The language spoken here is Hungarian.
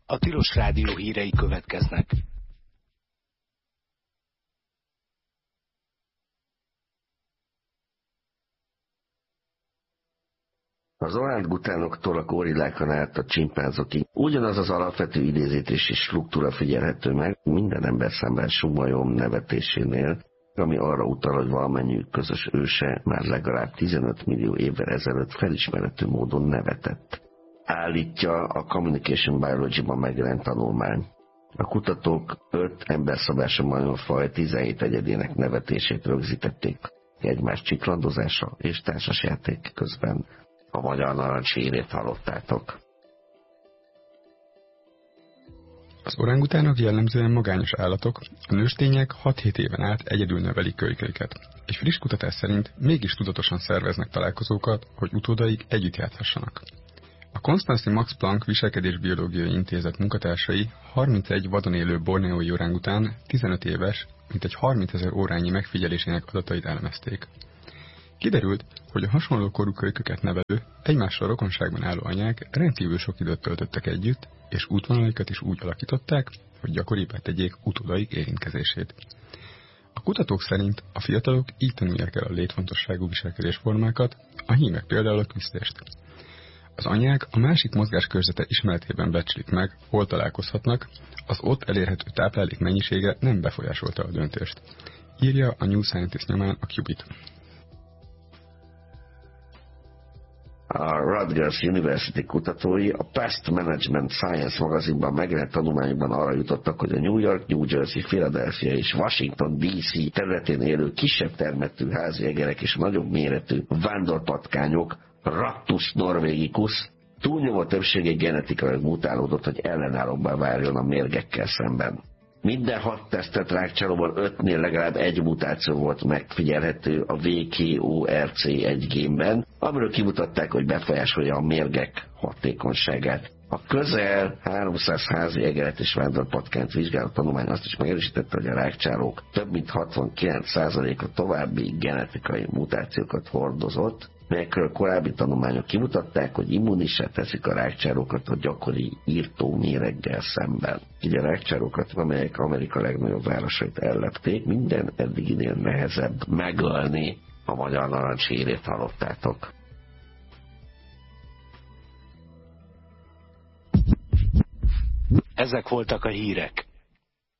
A Tilos Rádió hírei következnek. Az orángutánoktól a gorillákon át a csimpánzokig ugyanaz az alapvető idézítési struktúra figyelhető meg minden ember számára sumajom nevetésénél, ami arra utal, hogy valamennyiük közös őse már legalább 15 millió évvel ezelőtt felismerhető módon nevetett. Állítja a Communication Biology-ban megjelent tanulmány. A kutatók 5 emberszabású majomfaj 17 egyedének nevetését rögzítették egymás csiklandozása és társasjáték közben. A magyar narancs hírét hallottátok. Az orángutánok jellemzően magányos állatok, a nőstények 6-7 éven át egyedül nevelik kölykeiket. Egy friss kutatás szerint mégis tudatosan szerveznek találkozókat, hogy utódaik együtt játszhassanak. A Konstanzi Max Planck Viselkedésbiológiai Intézet munkatársai 31 vadon élő borneói orángután 15 éves, mintegy 30 000 órányi megfigyelésének adatait elemezték. Kiderült, hogy a hasonló korú kölyköket nevelő, egymással rokonságban álló anyák rendkívül sok időt töltöttek együtt, és útvonalaikat is úgy alakították, hogy gyakoribbá tegyék utódaik érintkezését. A kutatók szerint a fiatalok így tanulják el a létfontosságú viselkedésformákat, a hímek például a küzdést. Az anyák a másik mozgáskörzete ismeretében becslik meg, hol találkozhatnak, az ott elérhető táplálék mennyisége nem befolyásolta a döntést. Írja a New Scientist nyomán a Qubit. A Rutgers University kutatói a Pest Management Science magazinban megjelent tanulmányokban arra jutottak, hogy a New York, New Jersey, Philadelphia és Washington DC területén élő kisebb termettű háziégerek és nagyobb méretű vándorpatkányok, Rattus norvegicus, túlnyomó többsége genetikailag mutálódott, hogy ellenállóbbá váljon a mérgekkel szemben. Minden 6 tesztelt rákcsálóban 5-nél legalább egy mutáció volt megfigyelhető a VKORC1 génben, amiről kimutatták, hogy befolyásolja a mérgek hatékonyságát. A közel 300 házi egeret és vándorpatkányt vizsgáló tanulmány azt is megerősítette, hogy a rákcsálók több mint 69%-a további genetikai mutációkat hordozott, melyekről korábbi tanulmányok kimutatták, hogy immunissá teszik a rákcsálókat a gyakori írtó méreggel szemben. Így a rákcsálókat, amelyek Amerika legnagyobb városait ellepték, minden eddiginél nehezebb megölni. A magyar narancs hírét hallottátok. Ezek voltak a hírek.